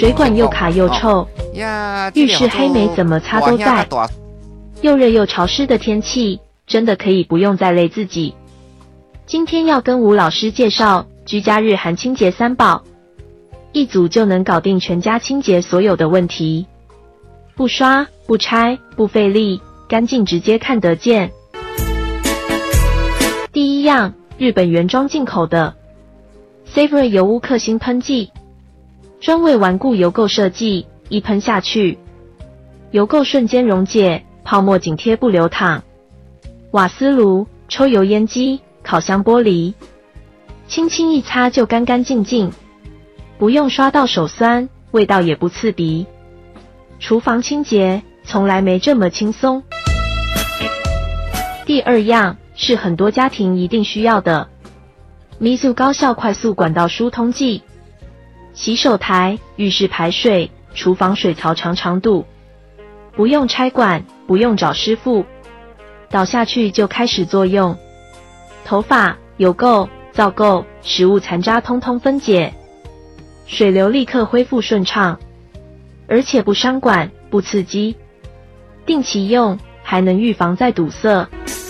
水管又卡又臭，浴室黑霉怎么擦都在。又热又潮湿的天气，真的可以不用再累自己。今天要跟吴老师介绍居家日韩清洁三宝，一组就能搞定全家清洁所有的问题，不刷、不拆、不费力，干净直接看得见。第一样，日本原装进口的 Saver 油污克星喷剂，专为顽固油垢设计，一喷下去，油垢瞬间溶解，泡沫紧贴不流淌。瓦斯炉、抽油烟机、烤箱玻璃，轻轻一擦就干干净净，不用刷到手酸，味道也不刺鼻。厨房清洁从来没这么轻松。第二样是很多家庭一定需要的 Mizu 高效快速管道疏通剂，洗手台、浴室排水、厨房水槽长度，不用拆管，不用找师傅，倒下去就开始作用。头发、油垢、皂垢、食物残渣通通分解，水流立刻恢复顺畅，而且不伤管，不刺激。定期用，还能预防再堵塞。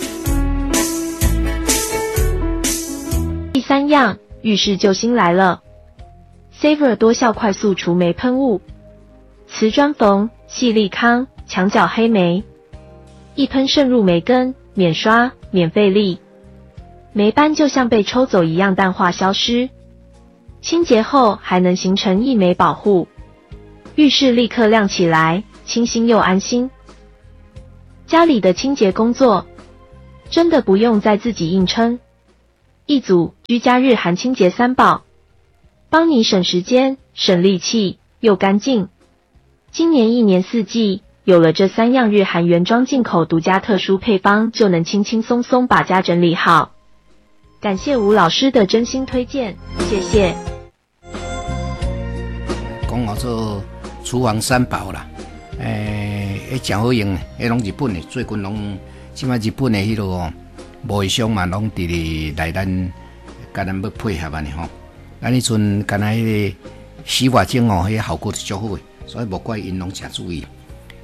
第三样，浴室救星来了 Saver 多效快速除霉喷雾，瓷砖缝、细粒康、墙角黑霉，一喷渗入霉根，免刷、免费力，霉斑就像被抽走一样淡化消失。清洁后还能形成一霉保护，浴室立刻亮起来，清新又安心。家里的清洁工作真的不用再自己硬撑，一组居家日韩清洁三宝，帮你省时间、省力气又干净。今年一年四季，有了这三样日韩原装进口独家特殊配方，就能轻轻松松把家整理好。感谢吴老师的真心推荐，谢谢。 讲我做厨房三宝啦，真好用，迄拢日本的，最近拢即摆日本的迄落贸易商嘛，拢伫咧来甲咱要配合安尼吼。咱迄阵干那迄个洗发精吼，迄效果是足好的，所以无怪因拢诚注意。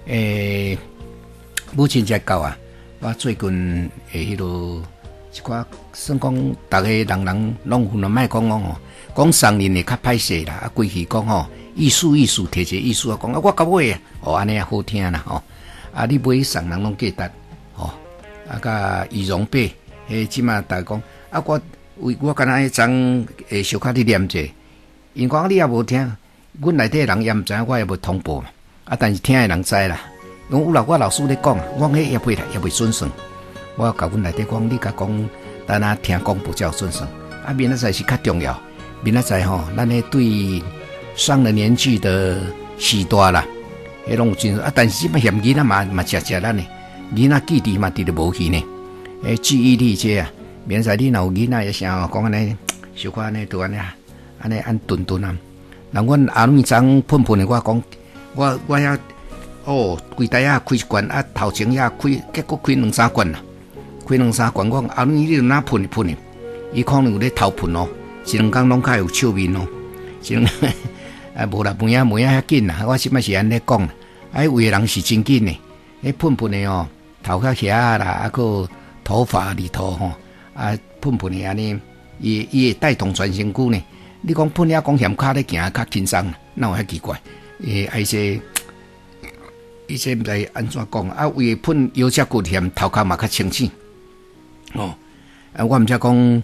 母亲节到啊，我最近迄落一寡算讲，逐个人拢有人莫讲吼，讲送人的较歹势啦，啊，规气讲吼，意思摕一个意思啊，讲啊，我甲买啊，哦，安尼也好听啦吼。啊，你买送人拢价值，吼，啊，甲羽绒被，即马大家讲，啊，我敢若迄张小可你念者，因讲你也无听，阮内底人也毋知影，我也无通报嘛。啊，但是听的人知啦，因为有啦，我老师咧讲，我迄也袂啦，也袂准算。我甲阮内底讲，你甲讲，等下听广播才有准算。啊，明仔载是较重要，明仔载吼，咱迄对上了年纪的时代啦，迄拢有准啊。但是即摆嫌囡仔嘛食咱呢，囡仔记忆嘛伫咧无去呢。记忆力这啊，明仔载你若有囡仔也想讲安尼，小可安尼拄安尼按顿啊。人阮阿妹昨喷的，我讲。我遐规台啊开一罐啊，头前遐开，结果开两三罐啦，开两三罐。我讲啊，你就哪喷的？伊可能有咧头喷哦，一两工拢较有笑面哦，啊无啦，梅啊遐紧啦。我即摆是安尼讲啦，啊，有的人是真紧的，喷的哦，头壳遐啦，啊个头发里头吼，啊喷的安尼，伊会带动全身躯呢。你讲喷遐讲嫌骹咧行较轻松，哪有遐奇怪？伊些毋知安怎讲啊？为喷腰脊骨嫌头壳嘛较清醒哦。啊，我毋知讲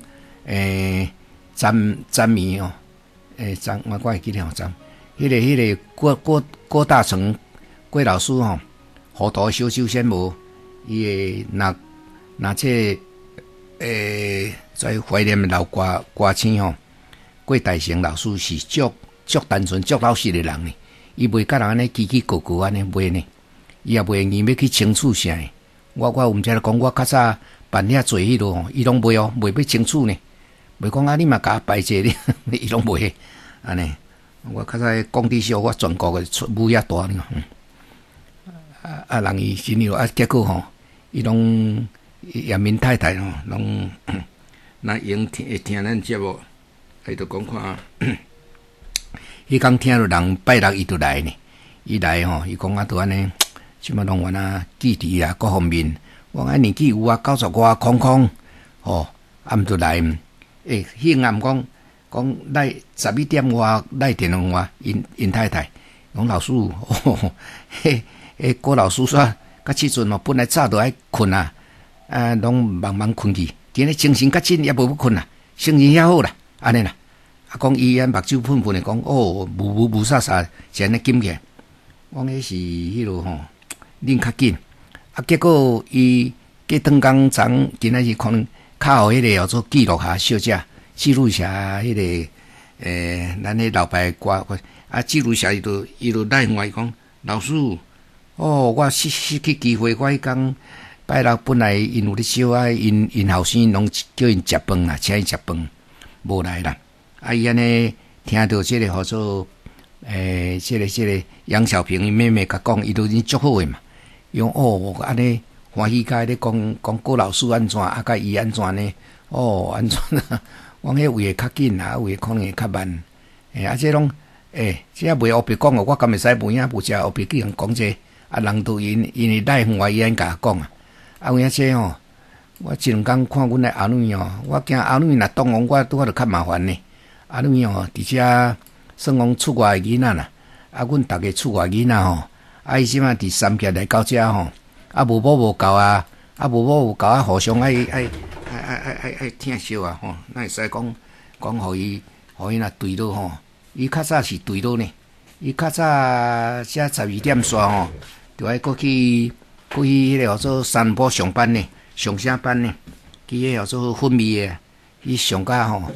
詹米哦，我会记了詹。迄个郭大成郭老师吼，糊涂小修仙无，伊会那这在怀念老歌星吼，郭大成老师是足单纯、足老实的人呢。伊袂甲人安尼叽叽咕咕安尼袂呢，伊也袂硬要去清楚啥呢。我毋知讲，我较早办遐做迄落，伊拢袂哦，袂要清楚呢。袂讲啊，你嘛甲排解哩，伊拢袂安尼。我较早工地上，我全国的出武遐大呢。人伊真有啊，结果吼，伊拢严明太太吼，拢那用听咱节目，伊就讲看。 迄天听到人拜六伊就来呢，伊来吼，伊讲拄安尼，即么拢原啊记忆啊各方面，我讲年纪有啊90外空空，吼，啊毋就来，迄暗讲来11点外来电话，因太太讲老师，郭老师说，甲即阵哦，本来早就爱困啊，拢忙困去，今日精神较紧，也无要困啊，精神遐好啦，安尼啦。啊，讲伊目睭喷喷的，讲哦，无煞煞，是安尼紧起来。我讲迄是迄落吼，恁较紧。啊，结果伊过当工昨今仔日可能较互迄个叫做记录下小姐，记录下迄个咱迄老牌歌，啊，记录下伊就来我讲老师，哦，我失去机会，我迄工拜六本来因有咧烧啊，因后生拢叫因食饭啦，请伊食饭，无来啦。啊，伊安尼听到即个叫做即个杨小平伊妹妹甲讲，伊都已经足好诶嘛。用哦，安尼欢喜甲咧讲郭老师安怎，啊，甲伊安怎呢？哦，安怎啊？我迄位会较紧啊，位可能会较慢。啊，这拢这也袂后别讲哦，我敢会使袂影不只后别去人讲这，啊，人都因为赖远伊安甲讲啊，啊，有影这吼，我一两工看阮的阿女哦，我惊阿女若动我拄仔就较麻烦呢。阿女哦，伫遮算讲出外囡仔啦，啊，阮逐个出外囡仔吼，啊，伊即马伫三峡来到遮吼，啊，无某无够啊，啊，无某无够啊，互相爱疼惜啊吼，咱会使讲互伊若对落吼，伊较早是对落呢，伊较早遮12点煞吼，就爱过去迄个叫做三堡上班呢，上啥班呢？去迄个叫做粉味的，伊上甲吼。